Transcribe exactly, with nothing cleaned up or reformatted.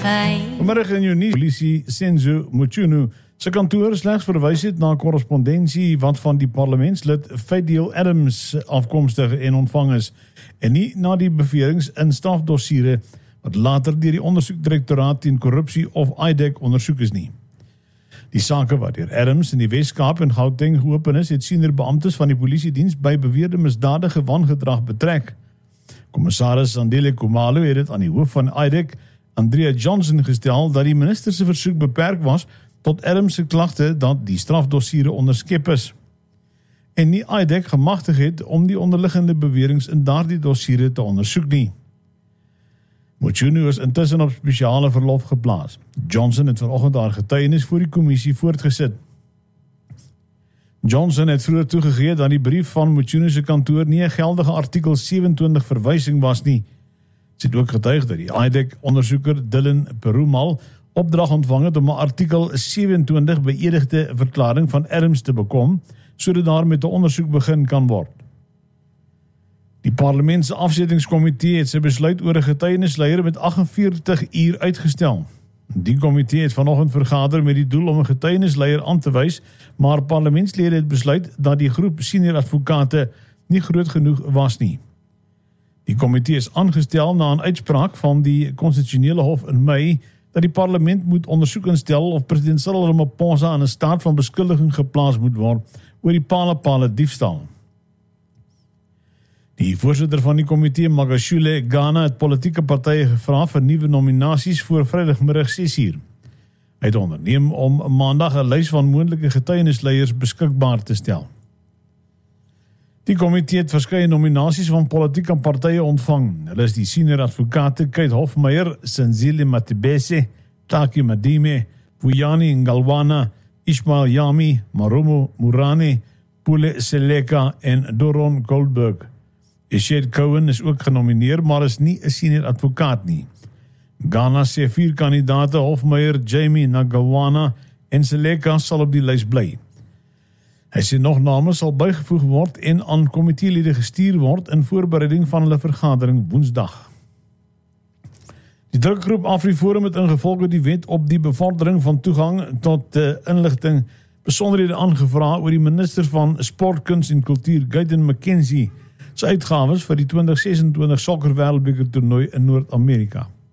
fyn. Vanmiddag in jou nuus, polisie Senzo Mchunu se kantoor slegs verwys het na korrespondensie wat van die parlementslid Fadil Adams afkomstig en ontvang is, en nie na die bevelings in strafdossiere wat later deur die ondersoekdirektoraat teen korrupsie of I D E C ondersoek is nie. Die sake wat deur Adams in die Wes-Kaap en Gauteng geopen is, het senior beamptes van die polisiediens by beweerde misdadige wangedrag betrek. Kommissaris Andile Kumalo het dit aan die hoof van I D E C, Andrea Johnson, gestel dat die minister se versoek beperk was tot Adams se klagte dat die strafdossiere onderskep is en nie I D E C gemagtig het om die onderliggende beweringe in daardie dossiere te ondersoek nie. Mchunu is intussen op spesiale verlof geplaas. Johnson het vanoggend haar getuienis voor die kommissie voortgesit. Johnson het vroeër toegegee dat die brief van Mchunu se kantoor nie 'n geldige artikel sewe-en-twintig verwysing was nie. Sy het ook getuig dat die I D E C ondersoeker Dylan Perumal opdrag ontvang het om 'n artikel sewe-en-twintig beëdigde verklaring van Adams te bekom, sodat daar met 'n ondersoek begin kan word. Die parlement se afsettingskomitee het sy besluit oor 'n getuienisleier met agt en veertig uur uitgestel. Die komitee het vanoggend vergader met die doel om 'n getuienisleier aan te wys, maar parlementslede het besluit dat die groep senior advokate nie groot genoeg was nie. Die komitee is aangestel na 'n uitspraak van die konstitusionele hof in Mei dat die parlement moet ondersoek instel of president Cyril Ramaphosa in 'n staat van beskuldiging geplaas moet word oor die Pala-Pala diefstal. Die voorsitter van die komitee, Magashule Ghana, het politieke partye gevra vir nuwe nominasies voor Vrydagmiddag ses uur. Hy het onderneem om maandag 'n lys van moontlike getuienisleiers beskikbaar te stel. Die komitee het verskeie nominasies van politieke partye ontvang. Hulle is die senior advokate Kate Hofmeyer, Senzile Matebese, Taki Madime, Vuyani Ngalwana, Ismail Yami, Marumo Murane, Pule Seleka en Doron Goldberg. Eshed Cohen is ook genomineer, maar is nie 'n senior advokaat nie. Ghana se vier kandidate, Hofmeyer, Jamie Nagawana en Seleka, sal op die lys bly. Hy sê nog name sal bygevoeg word en aan komiteelede gestuur word in voorbereiding van hulle vergadering Woensdag. Die drukgroep AfriForum het ingevolge die wet op die bevordering van toegang tot uh, inligting besonderhede aangevra oor die minister van Sport, Kuns en Kultuur, Gayden McKenzie, sy uitgawes vir die twintig ses en twintig sokker wêreldbeker toernooi in Noord-Amerika.